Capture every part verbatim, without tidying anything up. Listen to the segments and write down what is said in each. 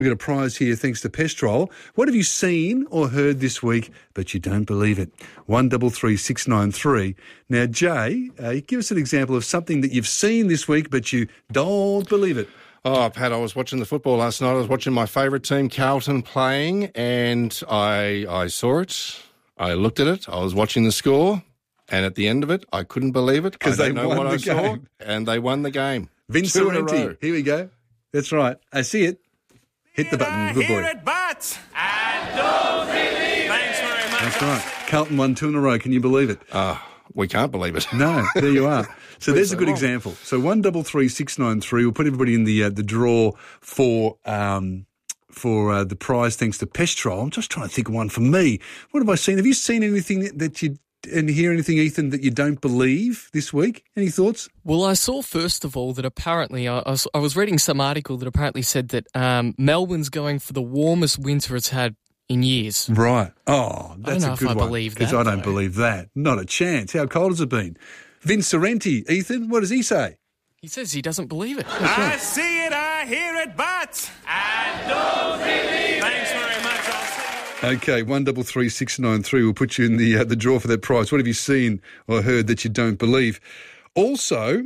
We've got a prize here thanks to Pestrol. What have you seen or heard this week, but you don't believe it? one three three six nine three. Now, Jay, uh, give us an example of something that you've seen this week, but you don't believe it. Oh, Pat, I was watching the football last night. I was watching my favourite team, Carlton, playing, and I I saw it. I looked at it. I was watching the score, and at the end of it, I couldn't believe it. Because they know won what the I saw, game. and they won the game. Vince Two in a Sorrenti. row. Here we go. That's right. I see it. Hit the button. Good boy. It, but I don't believe Thanks very much. That's right. Carlton won two in a row. Can you believe it? Uh, we can't believe it. No, there you are. So there's a good wrong. example. So one double three six nine three. We'll put everybody in the uh, the draw for um, for uh, the prize thanks to Pestrol. I'm just trying to think of one for me. What have I seen? Have you seen anything that, that you and hear anything, Ethan, that you don't believe this week? Any thoughts? Well, I saw first of all that apparently I, I, was, I was reading some article that apparently said that um, Melbourne's going for the warmest winter it's had in years. Right. Oh, that's I don't know a good if I one. believe Because that, I don't though. believe that. Not a chance. How cold has it been? Vince Sorrenti, Ethan, what does he say? He says he doesn't believe it. I see it, I hear it, but I don't believe Thanks very much. I'll see you. Okay, one double three six nine three. We'll put you in the uh, the draw for that prize. What have you seen or heard that you don't believe? Also,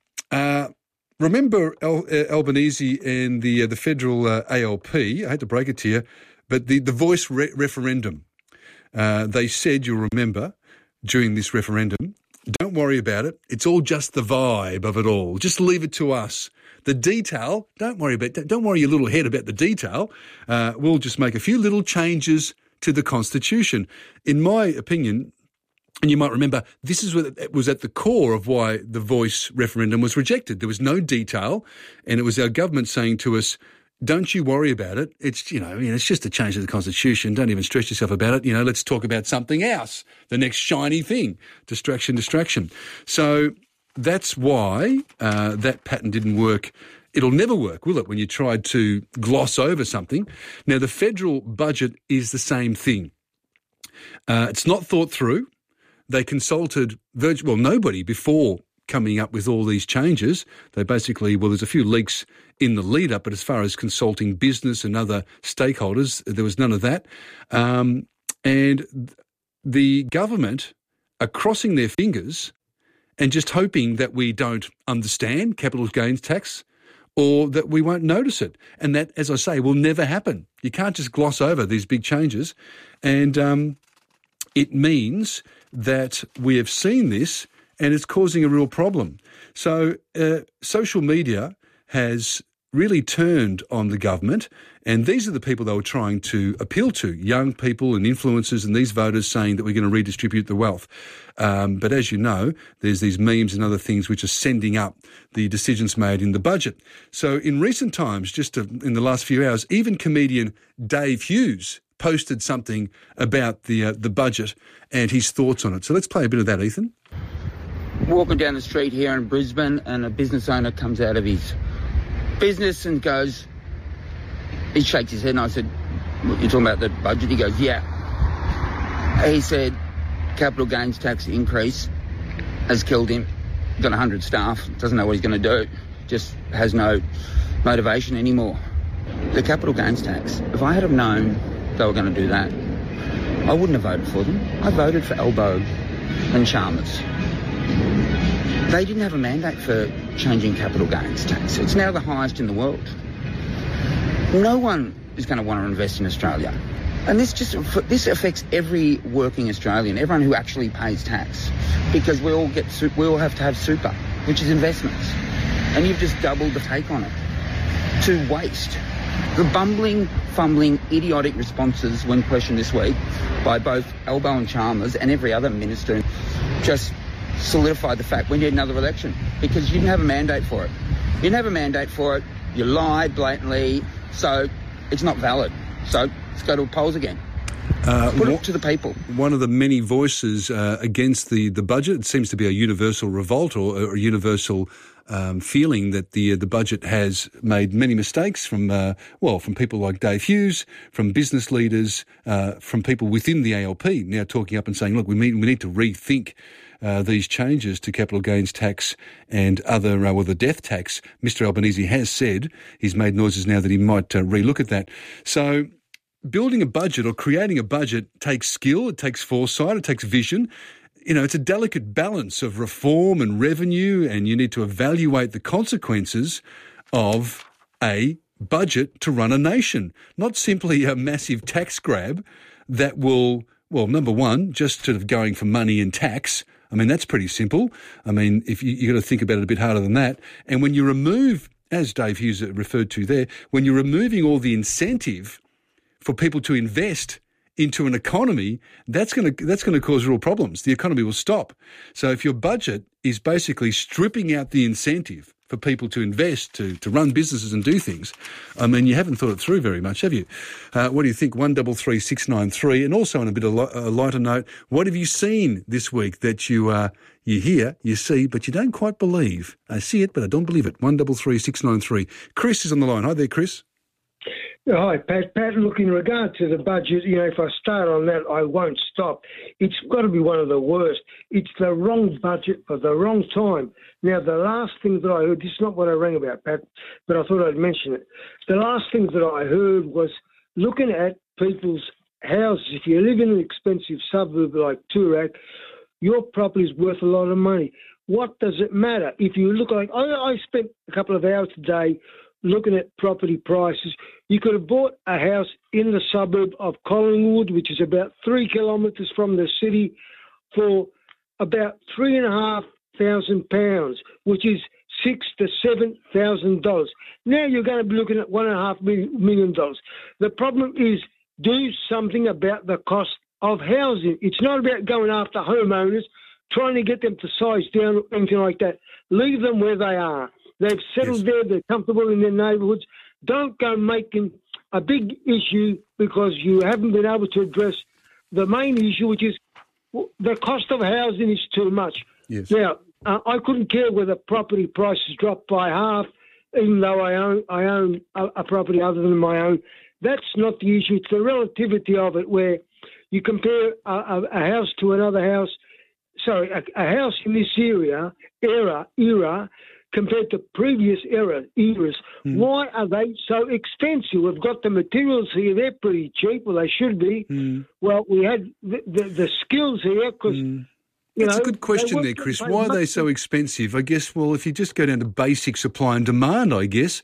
uh, remember Al- uh, Albanese and the uh, the federal uh, A L P. I hate to break it to you, but the the voice re- referendum. Uh, they said, you'll remember, during this referendum, don't worry about it. It's all just the vibe of it all. Just leave it to us. The detail, don't worry about that. Don't worry your little head about the detail. Uh, we'll just make a few little changes to the Constitution. In my opinion, and you might remember, this is what it was at the core of why the voice referendum was rejected. There was no detail, and it was our government saying to us, don't you worry about it. It's, you know, I mean, it's just a change to the Constitution. Don't even stress yourself about it. You know, let's talk about something else, the next shiny thing. Distraction, distraction. So that's why uh, that pattern didn't work. It'll never work, will it, when you tried to gloss over something? Now, the federal budget is the same thing. Uh, it's not thought through. They consulted, virtu- well, nobody before coming up with all these changes. They basically, well, there's a few leaks in the lead-up, but as far as consulting business and other stakeholders, there was none of that. Um, and the government are crossing their fingers and just hoping that we don't understand capital gains tax or that we won't notice it. And that, as I say, will never happen. You can't just gloss over these big changes. And um, it means that we have seen this and it's causing a real problem. So uh, social media has really turned on the government, and these are the people they were trying to appeal to, young people and influencers and these voters saying that we're going to redistribute the wealth. Um, but as you know, there's these memes and other things which are sending up the decisions made in the budget. So in recent times, just to, in the last few hours, even comedian Dave Hughes posted something about the uh, the budget and his thoughts on it. So let's play a bit of that, Ethan. Walking down the street here in Brisbane, and a business owner comes out of his business and goes, he shakes his head, and I said, you're talking about the budget? He goes, yeah. He said, capital gains tax increase has killed him. Got one hundred staff, doesn't know what he's going to do, just has no motivation anymore. The capital gains tax, if I had have known they were going to do that, I wouldn't have voted for them. I voted for Albo and Chalmers. They didn't have a mandate for changing capital gains tax. It's now the highest in the world. No one is going to want to invest in Australia. And this just this affects every working Australian, everyone who actually pays tax, because we all get we all have to have super, which is investments. And you've just doubled the take on it. To waste. The bumbling, fumbling, idiotic responses when questioned this week by both Albo and Chalmers and every other minister just solidified the fact we need another election, because you didn't have a mandate for it. You didn't have a mandate for it. You lied blatantly, so it's not valid. So let's go to polls again. Uh, Put it to the people. One of the many voices uh, against the, the budget, it seems to be a universal revolt or, or a universal um, feeling that the the budget has made many mistakes from, uh, well, from people like Dave Hughes, from business leaders, uh, from people within the A L P now talking up and saying, look, we need, we need to rethink Uh, these changes to capital gains tax and other, uh, well, the death tax. Mister Albanese has said he's made noises now that he might uh, relook at that. So building a budget or creating a budget takes skill, it takes foresight, it takes vision. You know, it's a delicate balance of reform and revenue, and you need to evaluate the consequences of a budget to run a nation, not simply a massive tax grab that will, well, number one, just sort of going for money and tax. I mean, that's pretty simple. I mean, if you, you got to think about it a bit harder than that. And when you remove, as Dave Hughes referred to there, when you're removing all the incentive for people to invest into an economy, that's going to that's going to cause real problems. The economy will stop. So if your budget is basically stripping out the incentive for people to invest, to, to run businesses and do things, I mean, you haven't thought it through very much, have you? Uh, what do you think? one double three six nine three. And also on a bit of li- a lighter note, what have you seen this week that you uh, you hear, you see, but you don't quite believe? I see it, but I don't believe it. one double three six nine three. Chris is on the line. Hi there, Chris. Hi, Pat. Pat, look, in regard to the budget, you know, if I start on that, I won't stop. It's got to be one of the worst. It's the wrong budget for the wrong time. Now, the last thing that I heard, this is not what I rang about, Pat, but I thought I'd mention it. The last thing that I heard was looking at people's houses. If you live in an expensive suburb like Toorak, your property is worth a lot of money. What does it matter? If you look like, I, I spent a couple of hours today looking at property prices. You could have bought a house in the suburb of Collingwood, which is about three kilometres from the city, for about three and a half thousand pounds, which is six to seven thousand dollars. Now you're going to be looking at one and a half million dollars. The problem is do something about the cost of housing. It's not about going after homeowners, trying to get them to size down or anything like that. Leave them where they are. They've settled yes. there. They're comfortable in their neighbourhoods. Don't go making a big issue because you haven't been able to address the main issue, which is the cost of housing is too much. Yes. Now, uh, I couldn't care whether property prices dropped by half, even though I own I own a, a property other than my own. That's not the issue. It's the relativity of it, where you compare a, a, a house to another house. Sorry, a, a house in this area era era. compared to previous era, eras. Mm. Why are they so expensive? We've got the materials here, they're pretty cheap, well, they should be. Mm. Well, we had the, the, the skills here because... Mm. That's know, a good question there, Chris. Why are they so expensive? I guess, well, if you just go down to basic supply and demand, I guess,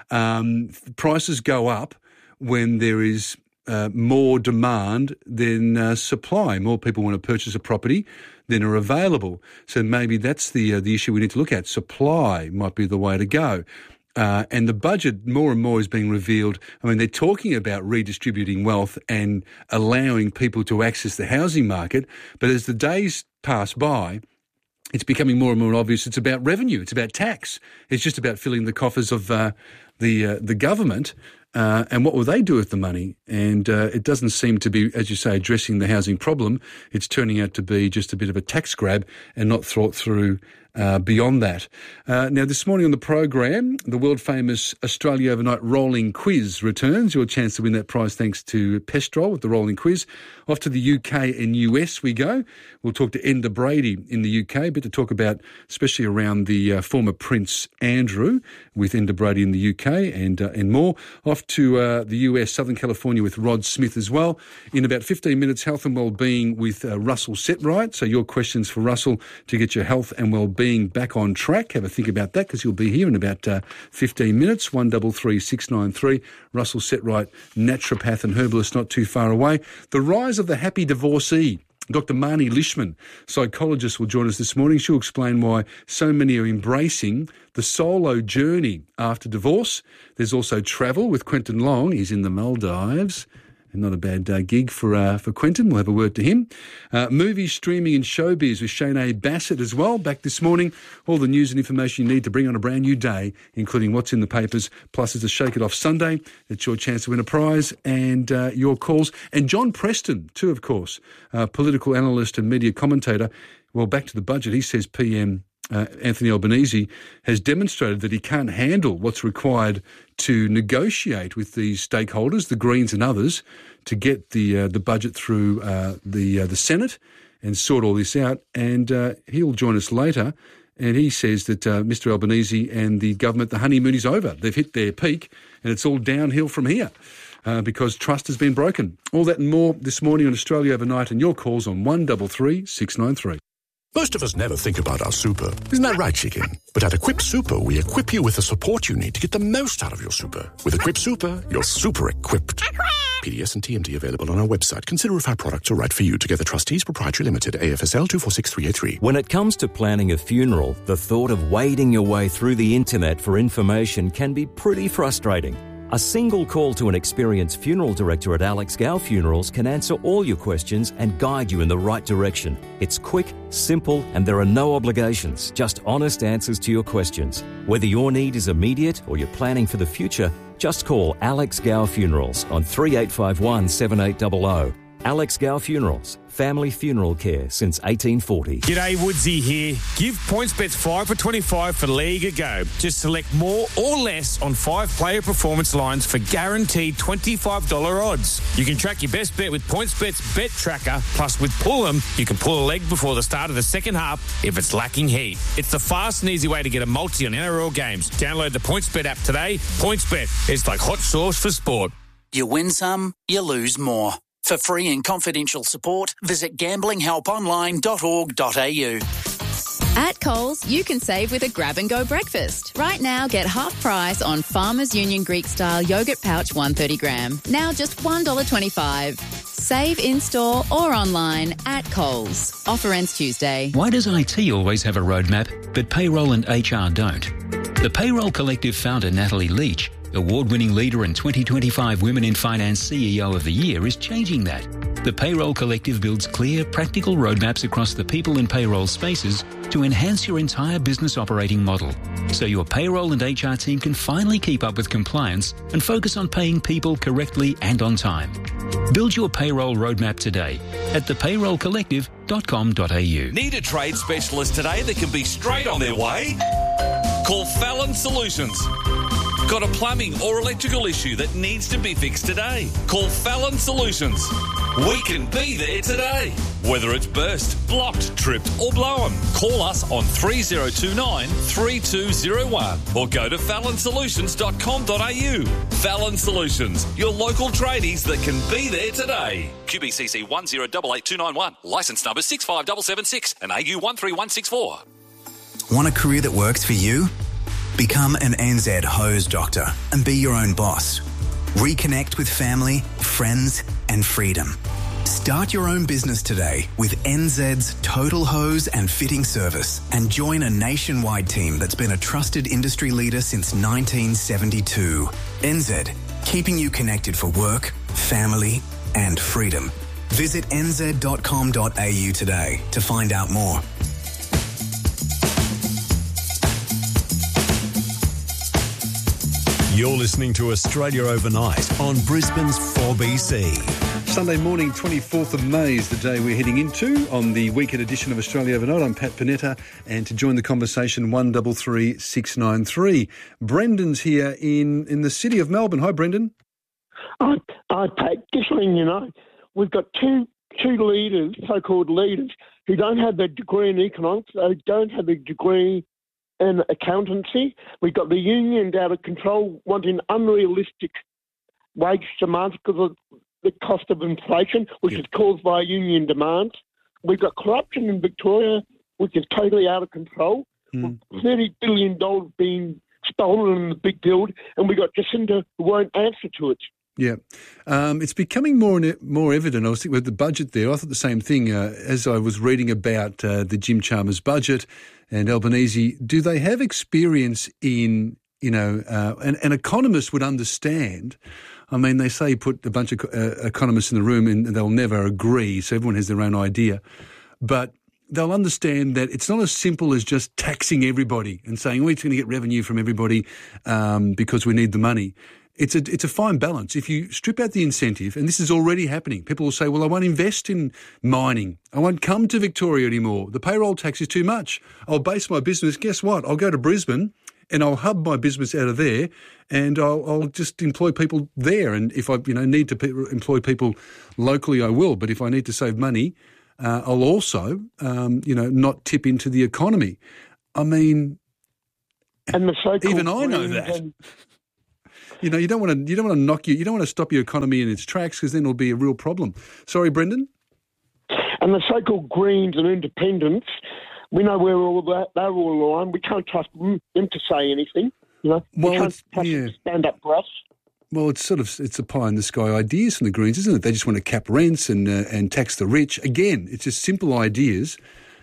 um, prices go up when there is uh, more demand than uh, supply. More people want to purchase a property than are available. So maybe that's the uh, the issue we need to look at. Supply might be the way to go. Uh, and the budget more and more is being revealed. I mean, they're talking about redistributing wealth and allowing people to access the housing market. But as the days pass by, it's becoming more and more obvious it's about revenue. It's about tax. It's just about filling the coffers of uh, the uh, the government. Uh, and what will they do with the money? And uh, it doesn't seem to be, as you say, addressing the housing problem. It's turning out to be just a bit of a tax grab and not thought through uh, beyond that. Uh, now, this morning on the program, the world-famous Australia Overnight Rolling Quiz returns. Your chance to win that prize thanks to Pestrol with the Rolling Quiz. Off to the U K and U S we go. We'll talk to Enda Brady in the U K, but to talk about, especially around the uh, former Prince Andrew with Enda Brady in the U K and uh, and more. Off to uh, the U S, Southern California with Rod Smith as well. In about fifteen minutes, health and wellbeing with uh, Russell Setright. So your questions for Russell to get your health and wellbeing back on track. Have a think about that because you'll be here in about uh, fifteen minutes. one double three six nine three. Russell Setright, naturopath and herbalist not too far away. The rise of the happy divorcee. Doctor Marnie Lishman, psychologist, will join us this morning. She'll explain why so many are embracing the solo journey after divorce. There's also travel with Quentin Long. He's in the Maldives. And not a bad uh, gig for uh, for Quentin. We'll have a word to him. Uh, movies, streaming and showbiz with Shane Bassett as well. Back this morning. All the news and information you need to bring on a brand new day, including what's in the papers. Plus, it's a Shake It Off Sunday. It's your chance to win a prize and uh, your calls. And John Preston, too, of course, uh, political analyst and media commentator. Well, back to the budget. He says P M Uh, Anthony Albanese has demonstrated that he can't handle what's required to negotiate with these stakeholders, the Greens and others, to get the uh, the budget through uh, the uh, the Senate and sort all this out. And uh, he'll join us later. And he says that uh, Mister Albanese and the government, the honeymoon is over. They've hit their peak and it's all downhill from here uh, because trust has been broken. All that and more this morning on Australia Overnight, and your calls on one three three, six nine three. Most of us never think about our super. Isn't that right, Chicken? But at Equip Super, we equip you with the support you need to get the most out of your super. With Equip Super, you're super equipped. P D S and T M T available on our website. Consider if our products are right for you. Together Trustees Proprietary Limited, A F S L two four six three eight three. When it comes to planning a funeral, the thought of wading your way through the internet for information can be pretty frustrating. A single call to an experienced funeral director at Alex Gow Funerals can answer all your questions and guide you in the right direction. It's quick, simple, and there are no obligations, just honest answers to your questions. Whether your need is immediate or you're planning for the future, just call Alex Gow Funerals on three eight five one, seven eight zero zero. Alex Gow Funerals, family funeral care since eighteen forty. G'day, Woodsy here. Give PointsBets five for twenty-five for League a go. Just select more or less on five player performance lines for guaranteed twenty-five dollars odds. You can track your best bet with PointsBet's Bet Tracker. Plus, with Pull'em, you can pull a leg before the start of the second half if it's lacking heat. It's the fast and easy way to get a multi on N R L games. Download the PointsBet app today. PointsBet, it's like hot sauce for sport. You win some, you lose more. For free and confidential support, visit gambling help online dot org dot a u. At Coles, you can save with a grab-and-go breakfast. Right now, get half price on Farmers Union Greek-style yogurt pouch one hundred thirty gram. Now just one dollar twenty-five. Save in-store or online at Coles. Offer ends Tuesday. Why does I T always have a roadmap, but payroll and H R don't? The Payroll Collective founder, Natalie Leach, award-winning leader and twenty twenty-five Women in Finance C E O of the Year, is changing that. The Payroll Collective builds clear, practical roadmaps across the people and payroll spaces to enhance your entire business operating model, so your payroll and H R team can finally keep up with compliance and focus on paying people correctly and on time. Build your payroll roadmap today at the payroll collective dot com dot a u. Need a trade specialist today that can be straight on their way? Call Fallon Solutions. Got a plumbing or electrical issue that needs to be fixed today? Call Fallon Solutions. We can be there today. Whether it's burst, blocked, tripped or blown, call us on three oh two nine, three two oh one or go to fallon solutions dot com dot a u. Fallon Solutions, your local tradies that can be there today. Q B C C one zero eight eight two nine one. Licence number six five seven seven six and A U one three one six four. Want a career that works for you? Become an N Z hose doctor and be your own boss. Reconnect with family, friends and freedom. Start your own business today with N Z's Total Hose and Fitting Service and join a nationwide team that's been a trusted industry leader since nineteen seventy-two. N Z, keeping you connected for work, family and freedom. Visit n z dot com dot a u today to find out more. You're listening to Australia Overnight on Brisbane's four B C. Sunday morning, twenty-fourth of May is the day we're heading into on the weekend edition of Australia Overnight. I'm Pat Panetta, and to join the conversation, one three three, six nine three. Brendan's here in, in the city of Melbourne. Hi, Brendan. Hi, hi, Pat. Just letting you know, we've got two two leaders, so-called leaders, who don't have a degree in economics, they don't have a degree in accountancy. We've got the unions out of control, wanting unrealistic wage demands because of the cost of inflation, which yeah. is caused by union demand. We've got corruption in Victoria, which is totally out of control. Mm. thirty billion dollars being stolen in the big build, and we've got Jacinda who won't answer to it. Yeah. Um, it's becoming more and more evident. I was thinking with the budget there, I thought the same thing uh, as I was reading about uh, the Jim Chalmers budget and Albanese. Do they have experience in, you know, uh, an, an economist would understand, I mean, they say put a bunch of uh, economists in the room and they'll never agree, so everyone has their own idea. But they'll understand that it's not as simple as just taxing everybody and saying, we're going to get revenue from everybody um, because we need the money. It's a it's a fine balance. If you strip out the incentive, and this is already happening, people will say, well, I won't invest in mining. I won't come to Victoria anymore. The payroll tax is too much. I'll base my business. Guess what? I'll go to Brisbane and I'll hub my business out of there and I'll, I'll just employ people there. And if I you know need to pe- employ people locally, I will. But if I need to save money, uh, I'll also um, you know not tip into the economy. I mean, and the so-called even I know that. And- You know, you don't want to. You don't want to knock you. You don't want to stop your economy in its tracks because then it'll be a real problem. Sorry, Brendan. And the so-called Greens and Independents, we know where all that they're all aligned. We can't trust them to say anything. You know, well, we can't trust yeah. them to stand up for us. Well, it's sort of it's a pie in the sky ideas from the Greens, isn't it? They just want to cap rents and uh, and tax the rich. Again, it's just simple ideas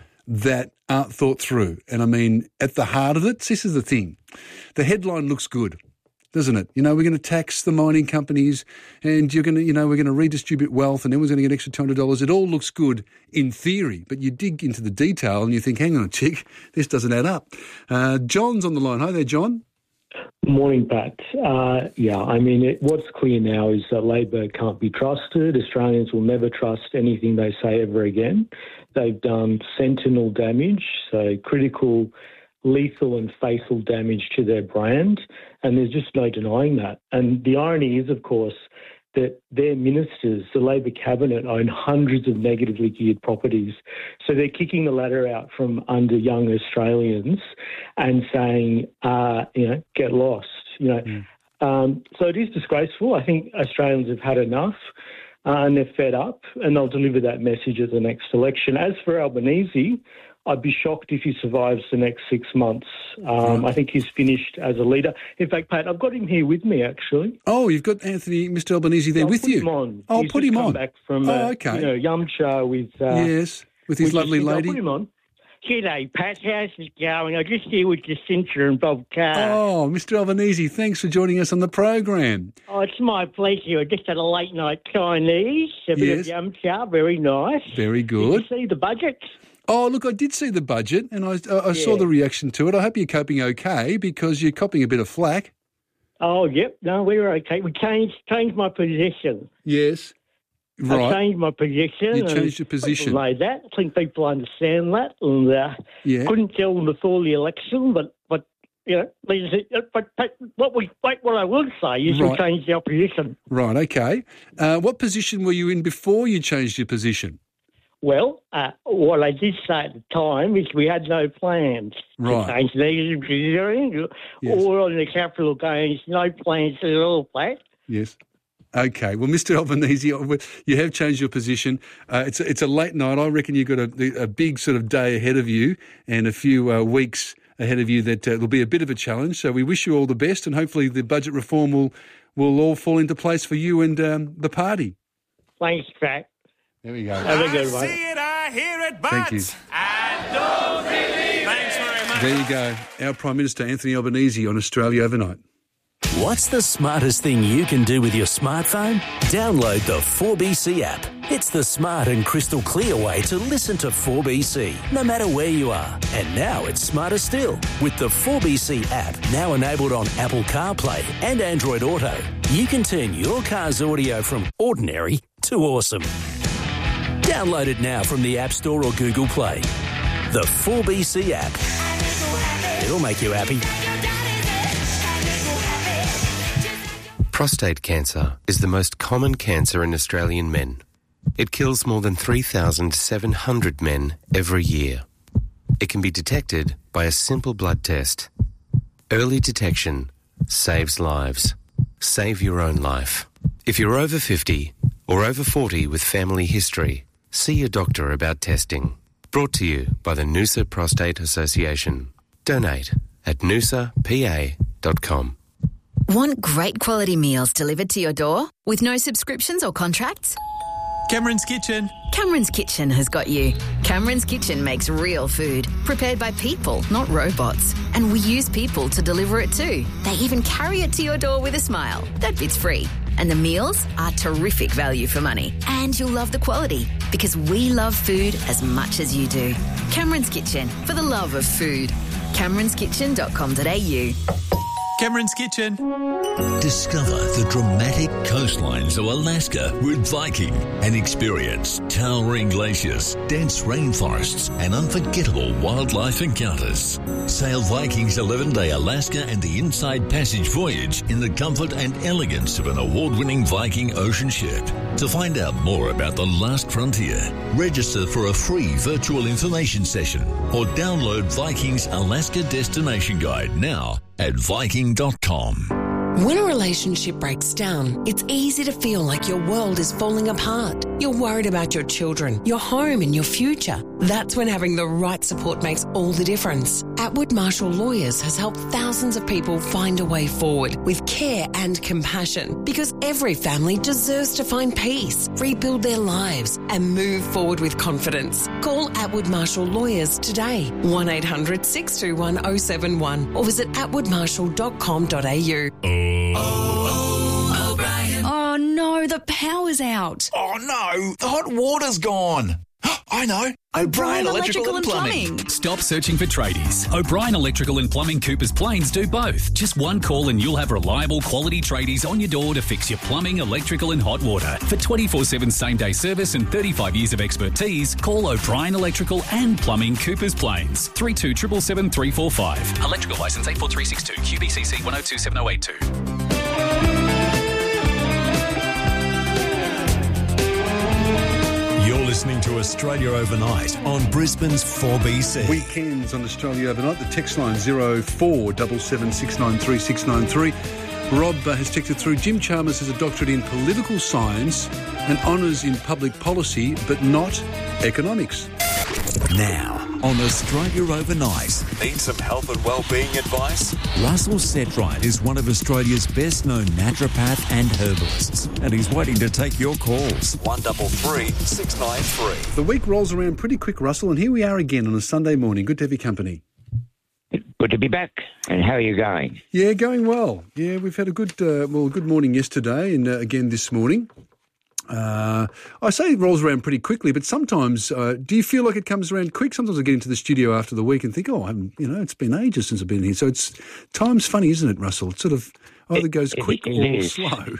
that aren't thought through. And I mean, at the heart of it, this is the thing: the headline looks good, doesn't it? You know, we're going to tax the mining companies and you're going to, you know, we're going to redistribute wealth and everyone's going to get extra two hundred dollars. It all looks good in theory, but you dig into the detail and you think, hang on a tick, this doesn't add up. Uh, John's on the line. Hi there, John. Morning, Pat. Uh, yeah, I mean, it, what's clear now is that Labor can't be trusted. Australians will never trust anything they say ever again. They've done sentinel damage, so critical, lethal and fatal damage to their brand, and there's just no denying that. And the irony is, of course, that their ministers, the Labor cabinet, own hundreds of negatively geared properties. So they're kicking the ladder out from under young Australians and saying, uh, you know, get lost. You know, mm. um, so it is disgraceful. I think Australians have had enough. Uh, and they're fed up, and they'll deliver that message at the next election. As for Albanese, I'd be shocked if he survives the next six months. Um, I think he's finished as a leader. In fact, Pat, I've got him here with me, actually. Oh, you've got Anthony, Mister Albanese there I'll with put you? Him on. I'll he's put just him come on. back from, oh, uh, okay. you know, Yumcha with... Uh, yes, with his lovely lady. I'll put him on. G'day, Pat. How's it going? I just here with Jacinta and Bob Carr. Oh, Mister Albanese, thanks for joining us on the program. Oh, it's my pleasure. I just had a late night Chinese, a bit Yes. of yum cha, very nice. Very good. Did you see the budget? Oh, look, I did see the budget and I, I, I saw Yeah. the reaction to it. I hope you're coping okay because you're copping a bit of flack. Oh, yep. No, we were okay. We changed changed my position. Yes. I Right. changed my position. You and changed your position. People know that. I think people understand that. And uh, Yeah. couldn't tell them before the election, but, but you know, they- but, but what, we, what I will say is Right. we changed the opposition. Right, okay. Uh, what position were you in before you changed your position? Well, uh, what I did say at the time is we had no plans Right. to change negative position Yes. or on the capital gains, no plans at all, Pat. Yes. Okay. Well, Mister Albanese, you have changed your position. Uh, it's, a, it's a late night. I reckon you've got a, a big sort of day ahead of you and a few uh, weeks ahead of you that uh, will be a bit of a challenge. So we wish you all the best and hopefully the budget reform will, will all fall into place for you and um, the party. Thanks, Pat. There we go. Have a good one. it, I hear it, but Thank you. I don't believe it. Thanks very much. There you go. Our Prime Minister, Anthony Albanese, on Australia Overnight. What's the smartest thing you can do with your smartphone? Download the four B C app. It's the smart and crystal clear way to listen to four B C, no matter where you are. And now it's smarter still. With the four B C app, now enabled on Apple CarPlay and Android Auto, you can turn your car's audio from ordinary to awesome. Download it now from the App Store or Google Play. The four B C app. It'll make you happy. Prostate cancer is the most common cancer in Australian men. It kills more than three thousand seven hundred men every year. It can be detected by a simple blood test. Early detection saves lives. Save your own life. If you're over fifty or over forty with family history, see a doctor about testing. Brought to you by the Noosa Prostate Association. Donate at noosa p a dot com. Want great quality meals delivered to your door with no subscriptions or contracts? Cameron's Kitchen. Cameron's Kitchen has got you. Cameron's Kitchen makes real food, prepared by people, not robots. And we use people to deliver it too. They even carry it to your door with a smile. That bit's free. And the meals are terrific value for money. And you'll love the quality because we love food as much as you do. Cameron's Kitchen, for the love of food. camerons kitchen dot com dot a u. Cameron's Kitchen. Discover the dramatic coastlines of Alaska with Viking and experience towering glaciers, dense rainforests and unforgettable wildlife encounters. Sail Viking's eleven-day Alaska and the Inside Passage voyage in the comfort and elegance of an award-winning Viking ocean ship. To find out more about the last frontier, register for a free virtual information session or download Viking's Alaska Destination Guide now at viking dot com. When a relationship breaks down, it's easy to feel like your world is falling apart. You're worried about your children, your home and your future. That's when having the right support makes all the difference. Atwood Marshall Lawyers has helped thousands of people find a way forward with care and compassion because every family deserves to find peace, rebuild their lives and move forward with confidence. Call Atwood Marshall Lawyers today, one eight hundred six two one oh seven one or visit atwood marshall dot com dot a u. Oh no, the power's out. Oh no, the hot water's gone. I know. O'Brien Electrical, Electrical and Plumbing. Plumbing. Stop searching for tradies. O'Brien Electrical and Plumbing Coopers Plains do both. Just one call and you'll have reliable quality tradies on your door to fix your plumbing, electrical and hot water. For twenty-four seven same-day service and thirty-five years of expertise, call O'Brien Electrical and Plumbing Coopers Plains. three two seven seven three four five. Electrical licence eight four three six two. Q B C C one oh two seven oh eight two. You're listening to Australia Overnight on Brisbane's four B C. Weekends on Australia Overnight. The text line zero four seven seven six nine three six nine three. Rob uh, has texted through. Jim Chalmers has a doctorate in political science and honours in public policy, but not economics. Now, on Australia Overnight. Need some health and wellbeing advice? Russell Setright is one of Australia's best-known naturopath and herbalists, and he's waiting to take your calls. one double three six nine three. The week rolls around pretty quick, Russell, and here we are again on a Sunday morning. Good to have your company. Good to be back. And how are you going? Yeah, going well. Yeah, we've had a good, uh, well, good morning yesterday and uh, again this morning. Uh, I say it rolls around pretty quickly, but sometimes, uh, do you feel like it comes around quick? Sometimes I get into the studio after the week and think, oh, I haven't, you know, it's been ages since I've been here. So it's time's funny, isn't it, Russell? It sort of either goes it, quick it, or it is. slow.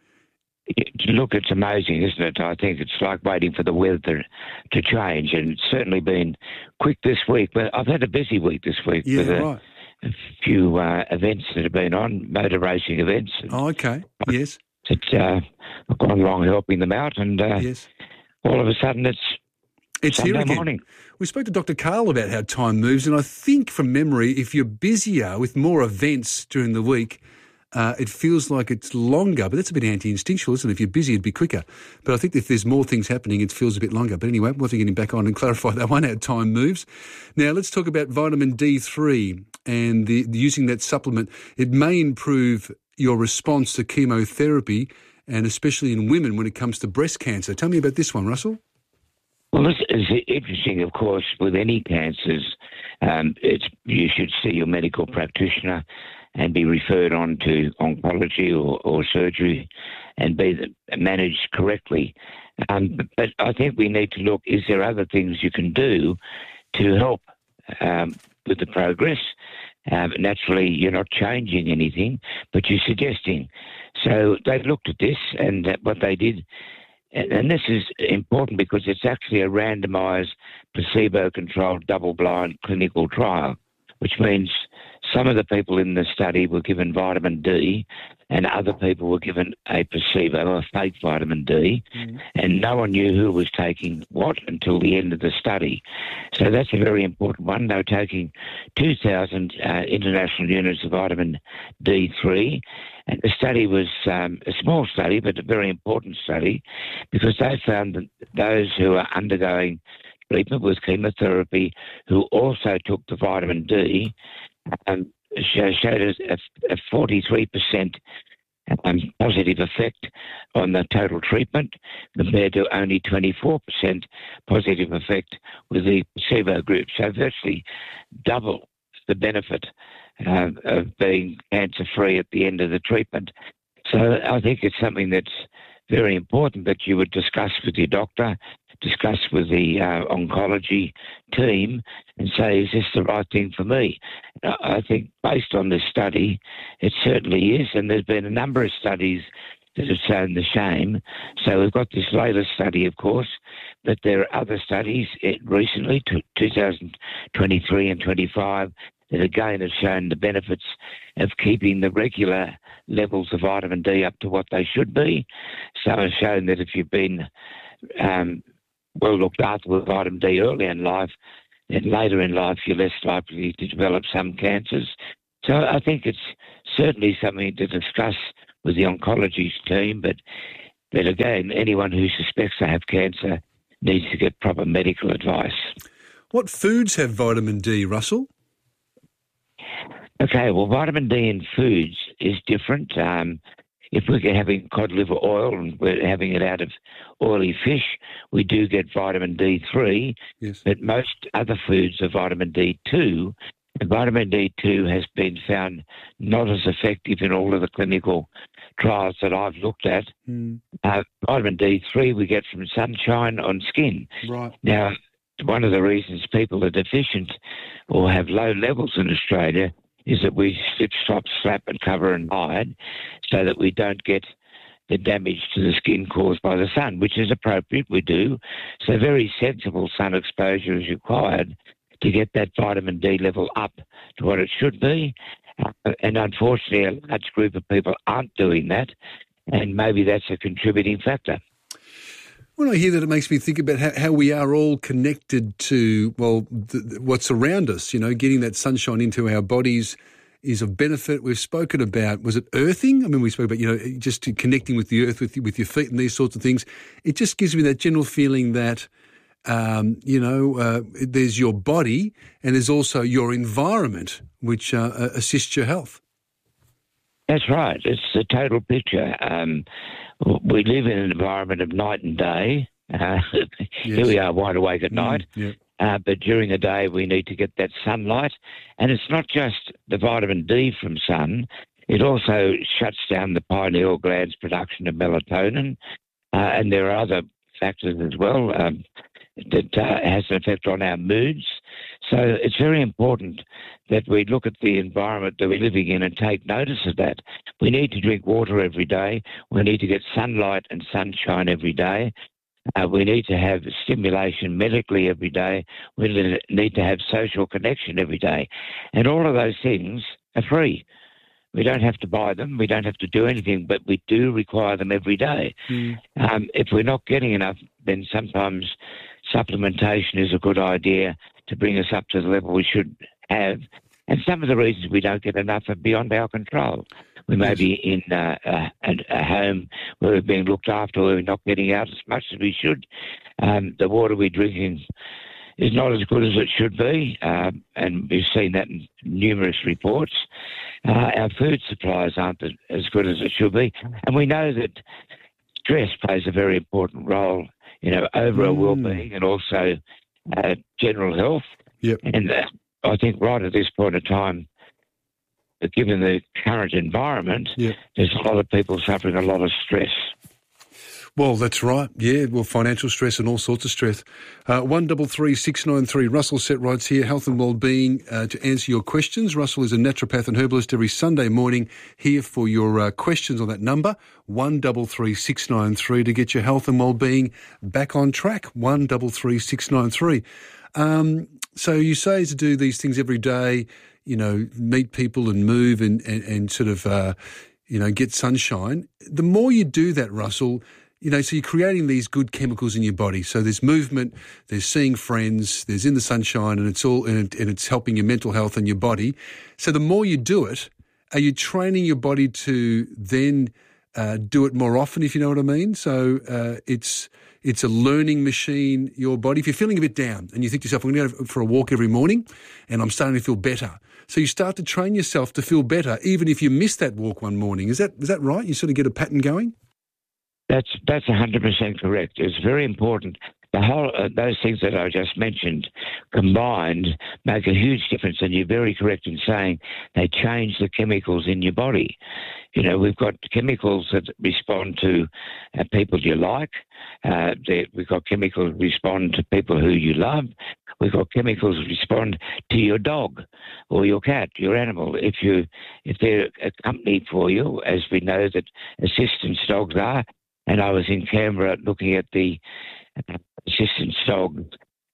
It, look, it's amazing, isn't it? I think it's like waiting for the weather to change, and it's certainly been quick this week. But I've had a busy week this week Yeah, with a, right. a few uh, events that have been on, motor racing events. Oh, okay. Yes. It's uh, I've gone along helping them out, and uh, yes. all of a sudden it's It's Sunday here again. morning. We spoke to Doctor Carl about how time moves, and I think from memory, if you're busier with more events during the week, uh, it feels like it's longer. But that's a bit anti-instinctual, isn't it? If you're busy, it'd be quicker. But I think if there's more things happening, it feels a bit longer. But anyway, we'll have to get him back on and clarify that one, how time moves. Now, let's talk about vitamin D three and the, the using that supplement. It may improve your response to chemotherapy, and especially in women when it comes to breast cancer. Tell me about this one, Russell. Well, this is interesting, of course, with any cancers. Um, it's you should see your medical practitioner and be referred on to oncology or, or surgery and be the, managed correctly. Um, but, but I think we need to look, is there other things you can do to help um, with the progress? Um, naturally, you're not changing anything, but you're suggesting. So they've looked at this, and uh, what they did, and, and this is important because it's actually a randomised, placebo-controlled, double-blind clinical trial, which means some of the people in the study were given vitamin D and other people were given a placebo, a fake vitamin D, mm. and no one knew who was taking what until the end of the study. So that's a very important one. They were taking two thousand uh, international units of vitamin D three, and the study was um, a small study but a very important study because they found that those who are undergoing treatment with chemotherapy who also took the vitamin D um, showed a, a forty-three percent um, positive effect on the total treatment compared to only twenty-four percent positive effect with the placebo group. So virtually double the benefit uh, of being cancer-free at the end of the treatment. So I think it's something that's very important that you would discuss with your doctor, discuss with the uh, oncology team and say, is this the right thing for me? I think based on this study, it certainly is, and there's been a number of studies that have shown the same. So we've got this latest study, of course, but there are other studies recently, two thousand twenty-three and twenty-five, that again have shown the benefits of keeping the regular levels of vitamin D up to what they should be. Some have shown that if you've been um, well looked after with vitamin D early in life, then later in life you're less likely to develop some cancers. So I think it's certainly something to discuss with the oncology team, but, but again, anyone who suspects they have cancer needs to get proper medical advice. What foods have vitamin D, Russell? Okay, well, vitamin D in foods is different. Um, if we're having cod liver oil and we're having it out of oily fish, we do get vitamin D three, yes. But most other foods are vitamin D two, and vitamin D two has been found not as effective in all of the clinical trials that I've looked at. Mm. Uh, vitamin D three we get from sunshine on skin. Right. Now, one of the reasons people are deficient or have low levels in Australia is that we slip, stop, slap and cover and hide so that we don't get the damage to the skin caused by the sun, which is appropriate, we do. So very sensible sun exposure is required to get that vitamin D level up to what it should be. Uh, and unfortunately, a large group of people aren't doing that, and maybe that's a contributing factor. When I hear that, it makes me think about how, how we are all connected to, well, th- th- what's around us. You know, getting that sunshine into our bodies is of benefit. We've spoken about, was it earthing? I mean, we spoke about, you know, just connecting with the earth with, with your feet and these sorts of things. It just gives me that general feeling that, um, you know, uh, there's your body and there's also your environment, which uh, assists your health. That's right. It's the total picture. Um, we live in an environment of night and day. Uh, yes. Here we are wide awake at mm, night. Yep. Uh, but during the day, we need to get that sunlight. And it's not just the vitamin D from sun. It also shuts down the pineal gland's production of melatonin. Uh, and there are other factors as well um, that uh, has an effect on our moods. So it's very important that we look at the environment that we're living in and take notice of that. We need to drink water every day. We need to get sunlight and sunshine every day. Uh, we need to have stimulation medically every day. We need to have social connection every day. And all of those things are free. We don't have to buy them. We don't have to do anything, but we do require them every day. Mm. Um, if we're not getting enough, then sometimes supplementation is a good idea to bring us up to the level we should have. And some of the reasons we don't get enough are beyond our control. We may be in uh, a, a home where we're being looked after, where we're not getting out as much as we should. Um, the water we're drinking is not as good as it should be, um, and we've seen that in numerous reports. Uh, our food supplies aren't as good as it should be, and we know that stress plays a very important role, you know, overall mm. well-being and also uh, general health. Yep. And uh, I think right at this point of time, given the current environment, yep. there's a lot of people suffering a lot of stress. Well, that's right. Yeah, well, financial stress and all sorts of stress. Uh, one double three six nine three. Russell Setrights here, health and wellbeing, uh, to answer your questions. Russell is a naturopath and herbalist every Sunday morning here for your uh, questions on that number one double three six nine three to get your health and wellbeing back on track. One double three six nine three. Um, so you say to do these things every day. You know, meet people and move and and, and sort of uh, you know get sunshine. The more you do that, Russell. You know, so you're creating these good chemicals in your body. So there's movement, there's seeing friends, there's in the sunshine, and it's all and, and it's helping your mental health and your body. So the more you do it, are you training your body to then uh, do it more often? If you know what I mean. So uh, it's it's a learning machine. Your body. If you're feeling a bit down and you think to yourself, I'm going to go for a walk every morning, and I'm starting to feel better. So you start to train yourself to feel better, even if you miss that walk one morning. Is that is that right? You sort of get a pattern going. That's that's one hundred percent correct. It's very important. The whole uh, those things that I just mentioned combined make a huge difference. And you're very correct in saying they change the chemicals in your body. You know, we've got chemicals that respond to uh, people you like. Uh, we've got chemicals that respond to people who you love. We've got chemicals that respond to your dog or your cat, your animal. If you, if they're a company for you, as we know that assistance dogs are, and I was in Canberra looking at the uh, assistance dogs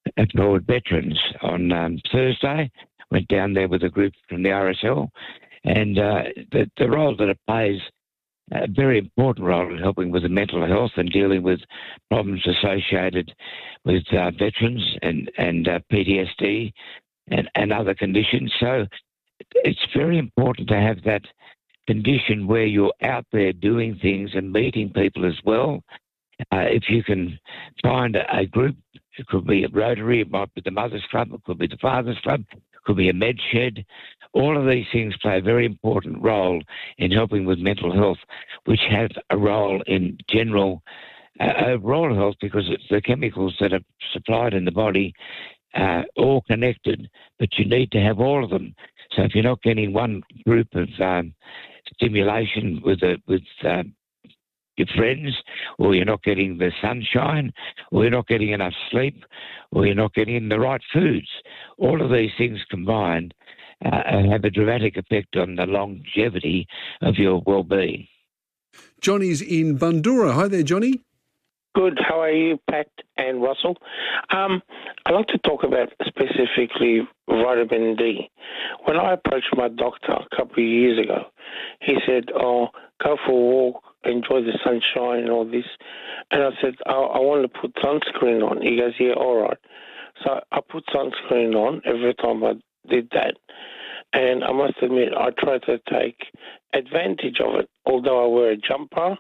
for veterans on um, Thursday. Went down there with a group from the R S L, and uh, the, the role that it plays, a very important role in helping with the mental health and dealing with problems associated with uh, veterans and, and uh, P T S D and, and other conditions. So it's very important to have that condition where you're out there doing things and meeting people as well. Uh, if you can find a, a group, it could be a Rotary, it might be the Mother's Club, it could be the Father's Club, it could be a med shed. All of these things play a very important role in helping with mental health, which have a role in general uh, overall health, because it's the chemicals that are supplied in the body uh, all connected, but you need to have all of them. So if you're not getting one group of um, stimulation with a, with uh, your friends, or you're not getting the sunshine, or you're not getting enough sleep, or you're not getting the right foods, all of these things combined uh, have a dramatic effect on the longevity of your well-being. Johnny's in Bundoora. Hi there, Johnny. Good. How are you, Pat and Russell? Um, I'd like to talk about specifically vitamin D. When I approached my doctor a couple of years ago, he said, oh, go for a walk, enjoy the sunshine and all this. And I said, I, I want to put sunscreen on. He goes, yeah, all right. So I put sunscreen on every time I did that. And I must admit, I try to take advantage of it. Although I wear a jumper,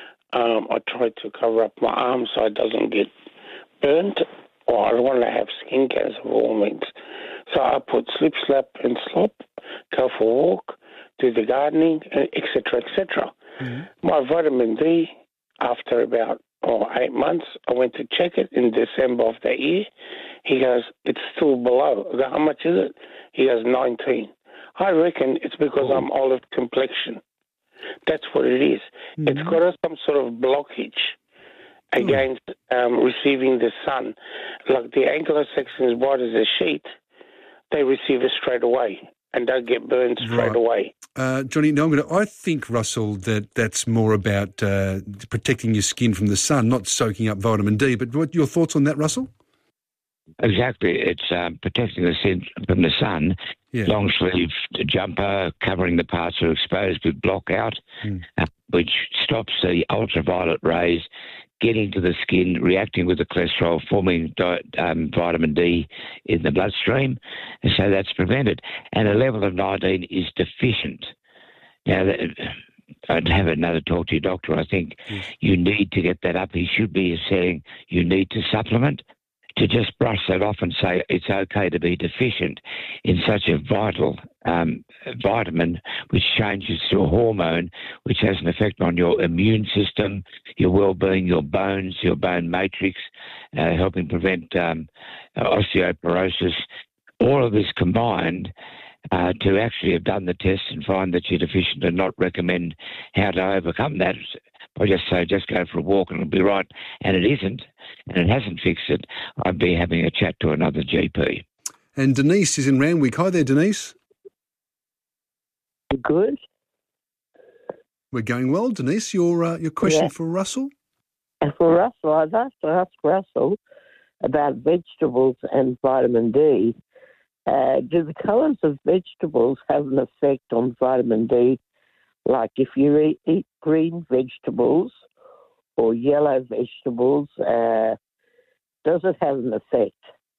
um, I try to cover up my arms so it doesn't get burnt, or I don't want to have skin cancer of all means. So I put slip, slap and slop, go for a walk, do the gardening, et cetera, et cetera. Mm-hmm. My vitamin D, after about oh, eight months, I went to check it in December of that year. He goes, it's still below. I go, how much is it? He goes, nineteen. I reckon it's because oh. I'm olive complexion. That's what it is. Mm-hmm. It's got some sort of blockage against um, receiving the sun. Like the Anglo-Saxons, white as a sheet, they receive it straight away and don't get burned straight right. away. Uh, Johnny, no, I'm gonna, I think, Russell, that that's more about uh, protecting your skin from the sun, not soaking up vitamin D. But what your thoughts on that, Russell? Exactly. It's um, protecting the skin from the sun. Yeah. Long sleeve jumper covering the parts that are exposed with block out, mm. uh, which stops the ultraviolet rays getting to the skin, reacting with the cholesterol, forming di- um, vitamin D in the bloodstream. And so that's prevented. And a level of nineteen is deficient. Now, that, I'd have another talk to your doctor. I think yes. you need to get that up. He should be saying you need to supplement. To just brush that off and say it's okay to be deficient in such a vital um, vitamin, which changes to a hormone, which has an effect on your immune system, your well-being, your bones, your bone matrix, uh, helping prevent um, osteoporosis. All of this combined uh, to actually have done the test and find that you're deficient and not recommend how to overcome that. I just say, just go for a walk and it'll be right. And it isn't, and it hasn't fixed it. I'd be having a chat to another G P. And Denise is in Randwick. Hi there, Denise. Good. We're going well. Denise, your uh, your question yeah. for Russell? For Russell, I'd like to ask Russell about vegetables and vitamin D. Uh, do the colours of vegetables have an effect on vitamin D? Like if you eat, eat green vegetables or yellow vegetables, uh, does it have an effect?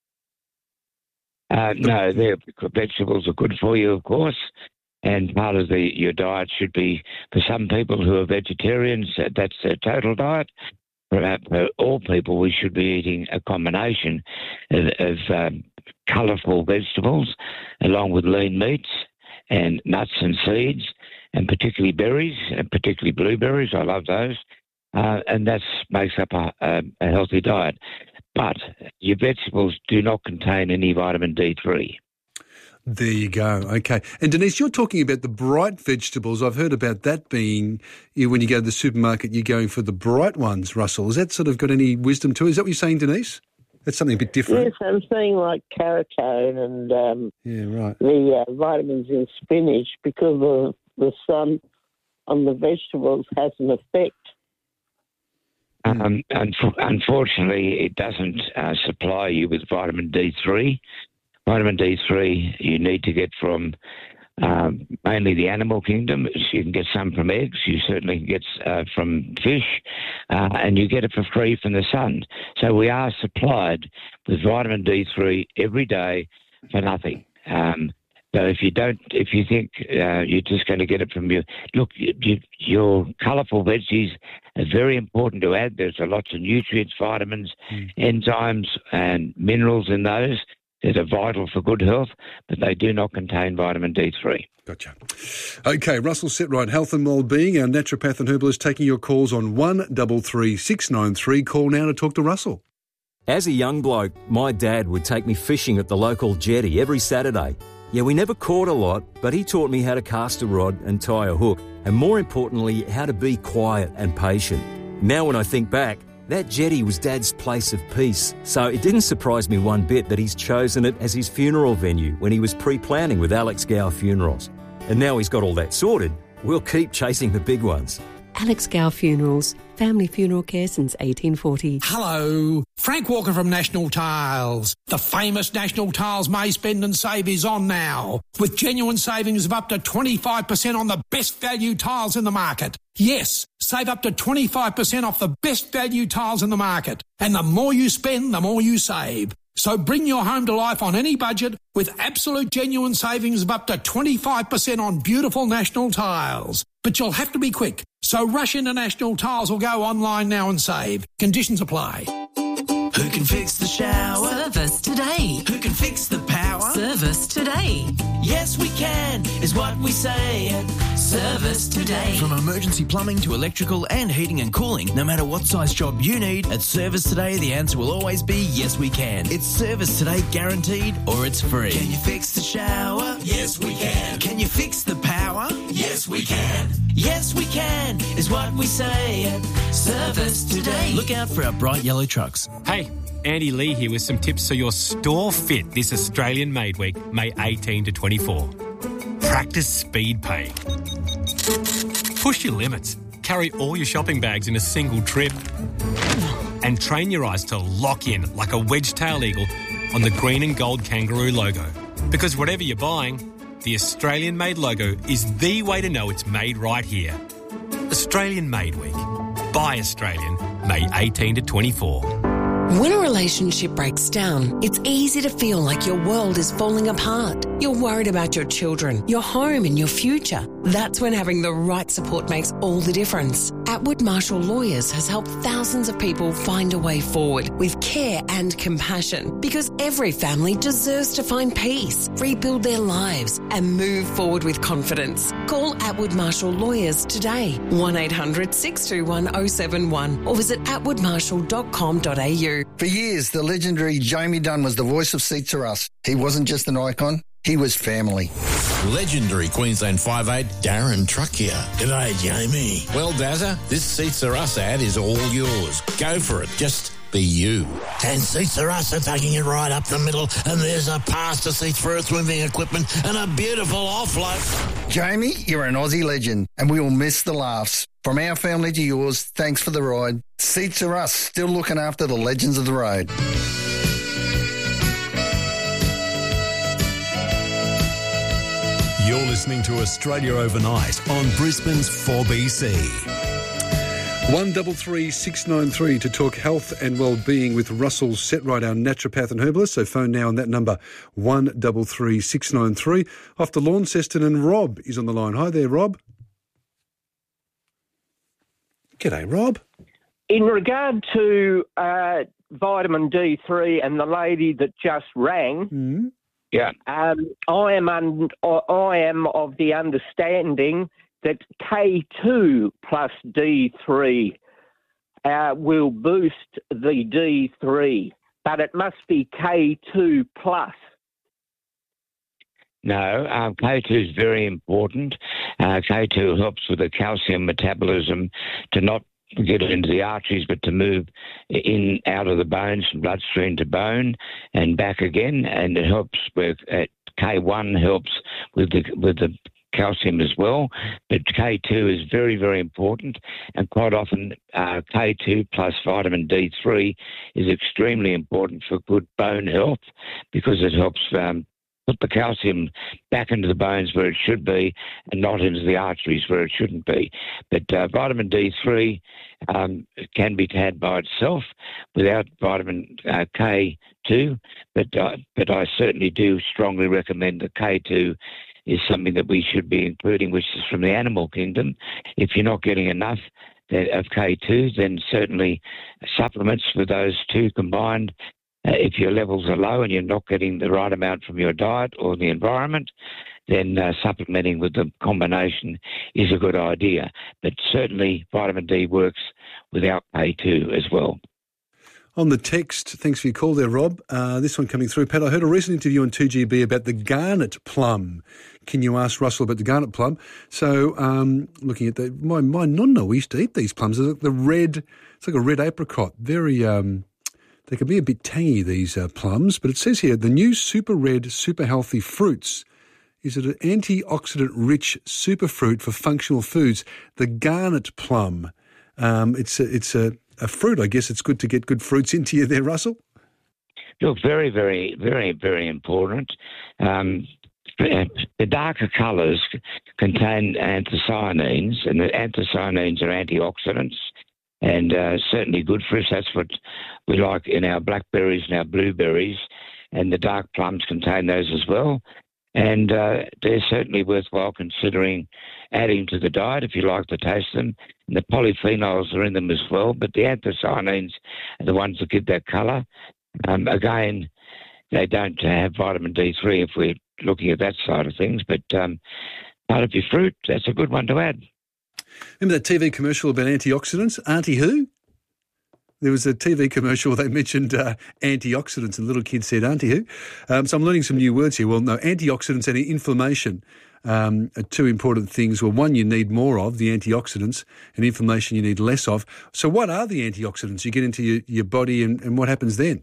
Uh, no, vegetables are good for you, of course, and part of the, your diet should be, for some people who are vegetarians, that's their total diet. For, for all people, we should be eating a combination of, of um, colourful vegetables along with lean meats and nuts and seeds, and particularly berries, and particularly blueberries. I love those. Uh, and that makes up a, a, a healthy diet. but your vegetables do not contain any vitamin D three. There you go. Okay. And Denise, you're talking about the bright vegetables. I've heard about that being, you know, when you go to the supermarket, you're going for the bright ones, Russell. Has that sort of got any wisdom to it? Is that what you're saying, Denise? That's something a bit different. Yes, I'm saying like carotene and um, yeah, right. the uh, vitamins in spinach, because of the sun on the vegetables has an effect. Um, unf- unfortunately, it doesn't uh, supply you with vitamin D three. Vitamin D three you need to get from um, mainly the animal kingdom. You can get some from eggs. You certainly can get uh, from fish, uh, and you get it for free from the sun. So we are supplied with vitamin D three every day for nothing. Um, so if you don't, if you think uh, you're just going to get it from your look, you, you, your colourful veggies are very important to add. There's a lots of nutrients, vitamins, mm. enzymes, and minerals in those that are vital for good health, but they do not contain vitamin D three. Gotcha. Okay, Russell Setright, Health and Wellbeing, our naturopath and herbalist, taking your calls on one three three six nine three. Call now to talk to Russell. As a young bloke, my dad would take me fishing at the local jetty every Saturday. Yeah, we never caught a lot, but he taught me how to cast a rod and tie a hook, and more importantly, how to be quiet and patient. Now when I think back, that jetty was Dad's place of peace, so it didn't surprise me one bit that he's chosen it as his funeral venue when he was pre-planning with Alex Gow Funerals. And now he's got all that sorted, we'll keep chasing the big ones. Alex Gow Funerals, family funeral care since eighteen forty. Hello, Frank Walker from National Tiles. The famous National Tiles May Spend and Save is on now, with genuine savings of up to twenty-five percent on the best value tiles in the market. Yes, save up to twenty-five percent off the best value tiles in the market. And the more you spend, the more you save. So bring your home to life on any budget with absolute genuine savings of up to twenty-five percent on beautiful National Tiles. But you'll have to be quick. So rush into National Tiles or go online now and save. Conditions apply. Who can fix the shower? Service today. Who can fix the power? Service today. Yes, we can, is what we say at Service Today. From emergency plumbing to electrical and heating and cooling, no matter what size job you need, at Service Today, the answer will always be yes, we can. It's Service Today guaranteed, or it's free. Can you fix the shower? Yes, we can. Can you fix the power? Yes, we can. Yes, we can, is what we say at Service Today. Look out for our bright yellow trucks. Hey, Andy Lee here with some tips so your store fit this Australian Made Week, May eighteenth to twenty-four. Practice speed pay. Push your limits. Carry all your shopping bags in a single trip. And train your eyes to lock in like a wedge-tailed eagle on the green and gold kangaroo logo. Because whatever you're buying, the Australian Made logo is the way to know it's made right here. Australian Made Week. Buy Australian, May eighteenth to twenty-four. When a relationship breaks down, it's easy to feel like your world is falling apart. You're worried about your children, your home and your future. That's when having the right support makes all the difference. Atwood Marshall Lawyers has helped thousands of people find a way forward with care and compassion, because every family deserves to find peace, rebuild their lives and move forward with confidence. Call Atwood Marshall Lawyers today, one eight hundred six two one oh seven one, or visit atwood marshall dot com dot a u. For years, the legendary Jamie Dunn was the voice of Seats Are Us. He wasn't just an icon, he was family. Legendary Queensland five eight, Darren Truck here. G'day, Jamie. Well, Dazza, this Seats Are Us ad is all yours. Go for it. Just be you. And Seats Are Us are taking it right up the middle, and there's a pass to seats for earth-moving equipment and a beautiful offload. Jamie, you're an Aussie legend, and we will miss the laughs. From our family to yours, thanks for the ride. Seats Are Us, still looking after the legends of the road. You're listening to Australia Overnight on Brisbane's four B C. one three three six nine three to talk health and well-being with Russell Setright, our naturopath and herbalist. So phone now on that number, one three three six nine three. Off to Launceston, and Rob is on the line. Hi there, Rob. G'day, Rob. In regard to uh, vitamin D three and the lady that just rang, mm-hmm. yeah, um, I am un- I am of the understanding that K two plus D three uh, will boost the D three. but it must be K two plus. No, um, K two is very important. Uh, K two helps with the calcium metabolism to not get it into the arteries, but to move in out of the bones, from bloodstream to bone and back again. And it helps with uh, K one helps with the with the calcium as well. But K two is very, very important, and quite often uh, K two plus vitamin D three is extremely important for good bone health because it helps um, put the calcium back into the bones where it should be and not into the arteries where it shouldn't be. But uh, vitamin D three um, can be had by itself without vitamin uh, K two, but, uh, but I certainly do strongly recommend that K two is something that we should be including, which is from the animal kingdom. If you're not getting enough of K two, then certainly supplements with those two combined. Uh, if your levels are low and you're not getting the right amount from your diet or the environment, then uh, supplementing with the combination is a good idea. But certainly vitamin D works without K two as well. On the text, thanks for your call there, Rob. Uh, this one coming through. Pat, I heard a recent interview on two G B about the garnet plum. Can you ask Russell about the garnet plum? So um, looking at the, my, my nonna, we used to eat these plums. It's like the red, it's like a red apricot. Very, um, they can be a bit tangy, these uh, plums. But it says here, the new super red, super healthy fruits. Is it an antioxidant-rich superfruit for functional foods? The garnet plum. Um, it's a, it's a, a fruit. I guess it's good to get good fruits into you there, Russell. Look, very, very, very, very important. Um, the darker colours contain anthocyanins, and the anthocyanins are antioxidants and uh, certainly good for us. That's what we like in our blackberries and our blueberries, and the dark plums contain those as well. And uh, they're certainly worthwhile considering adding to the diet if you like to taste them. And the polyphenols are in them as well, but the anthocyanins are the ones that give that colour. Um, again, they don't have vitamin D three if we're looking at that side of things, but um, part of your fruit, that's a good one to add. Remember that T V commercial about antioxidants? Auntie who? There was a T V commercial where they mentioned uh, antioxidants and little kids said, Auntie who? Um, so I'm learning some new words here. Well, no, antioxidants and inflammation um, are two important things. Well, one you need more of, the antioxidants, and inflammation you need less of. So what are the antioxidants? You get into your, your body and, and what happens then?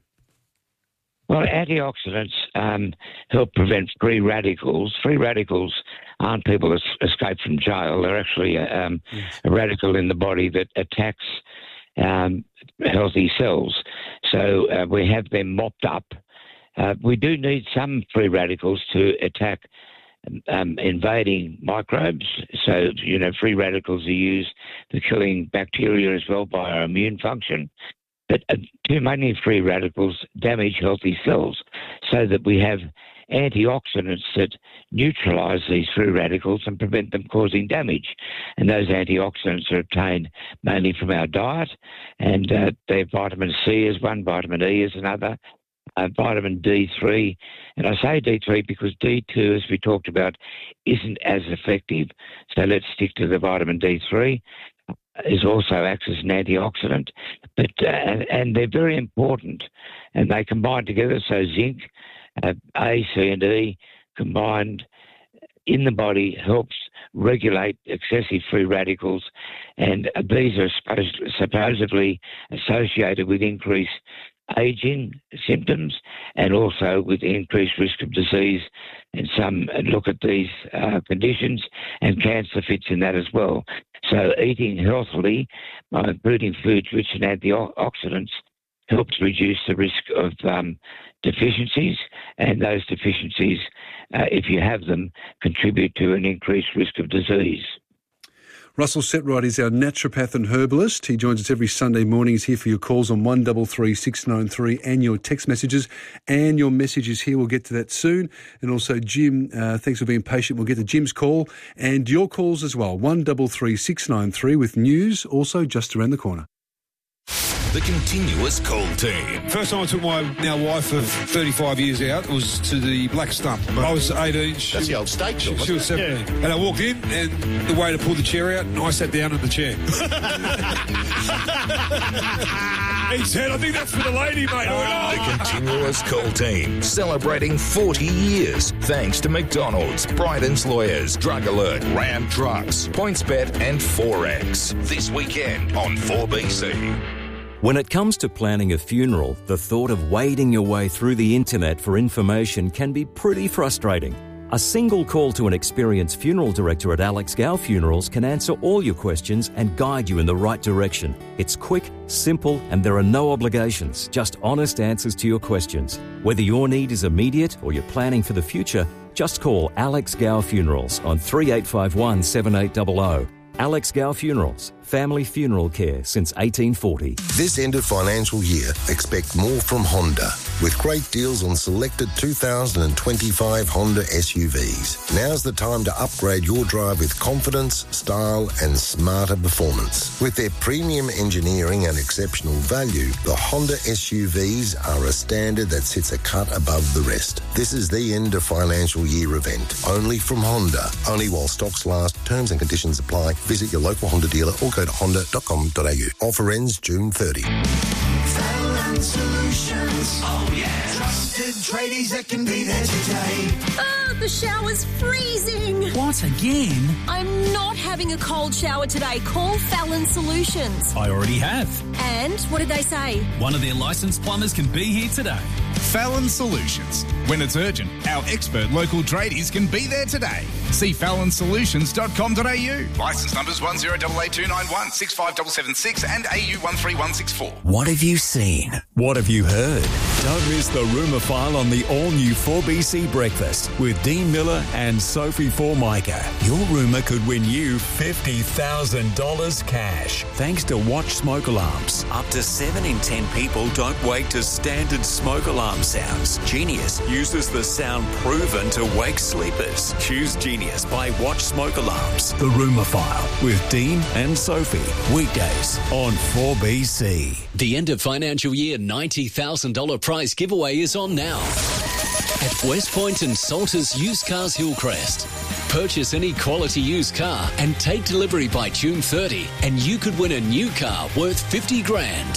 Well, antioxidants um, help prevent free radicals. Free radicals aren't people that escape from jail. They're actually a, um, yes. a radical in the body that attacks um, healthy cells. So uh, we have them mopped up. Uh, we do need some free radicals to attack um, invading microbes. So, you know, free radicals are used for killing bacteria as well by our immune function. But uh, too many free radicals damage healthy cells, so that we have antioxidants that neutralise these free radicals and prevent them causing damage. And those antioxidants are obtained mainly from our diet, and uh, they're vitamin C is one, vitamin E is another, uh, vitamin D three. And I say D three because D two, as we talked about, isn't as effective. So let's stick to the vitamin D three. Is also acts as an antioxidant, but uh, and, and they're very important, and they combine together. So zinc, uh, A, C, and E combined in the body helps regulate excessive free radicals, and these are supposed, supposedly associated with increased ageing symptoms and also with increased risk of disease. And some look at these uh, conditions, and cancer fits in that as well. So eating healthily, by including foods rich in antioxidants, helps reduce the risk of um, deficiencies, and those deficiencies, uh, if you have them, contribute to an increased risk of disease. Russell Setright is our naturopath and herbalist. He joins us every Sunday morning. He's here for your calls on one three three six nine three and your text messages. And your messages here, we'll get to that soon. And also, Jim, uh, thanks for being patient. We'll get to Jim's call and your calls as well. one three three six nine three with news also just around the corner. The continuous call team. First time I took my now wife of thirty-five years out was to the Black Stump. I was eighteen. That's the old steak shop. She was seventeen. Yeah. And I walked in and the waiter pulled the chair out and I sat down in the chair. He said, I think that's for the lady, mate. The Continuous Call Team, celebrating forty years. Thanks to McDonald's, Bryden's Lawyers, Drug Alert, Ram Trucks, PointsBet and Forex. This weekend on four B C. When it comes to planning a funeral, the thought of wading your way through the internet for information can be pretty frustrating. A single call to an experienced funeral director at Alex Gow Funerals can answer all your questions and guide you in the right direction. It's quick, simple, and there are no obligations, just honest answers to your questions. Whether your need is immediate or you're planning for the future, just call Alex Gow Funerals on three eight five one, seven eight zero zero. Alex Gow Funerals, family funeral care since eighteen forty. This end of financial year, expect more from Honda, with great deals on selected two thousand twenty-five Honda S U Vs. Now's the time to upgrade your drive with confidence, style and smarter performance. With their premium engineering and exceptional value, the Honda S U Vs are a standard that sits a cut above the rest. This is the end of financial year event, only from Honda. Only while stocks last. Terms and conditions apply. Visit your local Honda dealer or go to honda dot com dot a u. Offer ends June thirtieth. Fallon Solutions. Oh, yeah. Trusted tradies that can be there today. Oh, the shower's freezing. What, again? I'm not having a cold shower today. Call Fallon Solutions. I already have. And what did they say? One of their licensed plumbers can be here today. Fallon Solutions. When it's urgent, our expert local tradies can be there today. See fallon solutions dot com dot a u. Licence numbers one zero eight eight two nine one, six five seven seven six and A U one three one six four. What have you seen? What have you heard? Don't miss the Rumour File on the all-new four B C Breakfast with Dean Miller and Sophie Formica. Your rumour could win you fifty thousand dollars cash. Thanks to Watch Smoke Alarms. Up to seven in ten people don't wake to standard smoke alarm sounds. Genius uses the sound proven to wake sleepers. Choose Genius by Watch Smoke Alarms. The Rumour File with Dean and Sophie. Weekdays on four B C. The end of financial year ninety thousand dollars prize giveaway is on now at West Point and Salters Used Cars Hillcrest. Purchase any quality used car and take delivery by June thirtieth and you could win a new car worth fifty grand.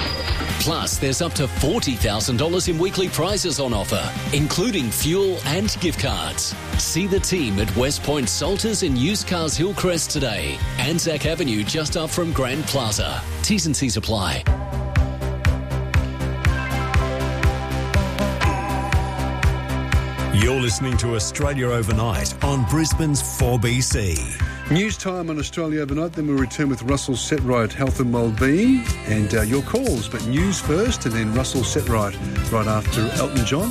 Plus, there's up to forty thousand dollars in weekly prizes on offer, including fuel and gift cards. See the team at West Point Salters and Used Cars Hillcrest today. Anzac Avenue just up from Grand Plaza. T's and C's apply. You're listening to Australia Overnight on Brisbane's four B C. News time on Australia Overnight, then we'll return with Russell Setright, Health and Wellbeing, and uh, your calls. But news first, and then Russell Setright right after Elton John.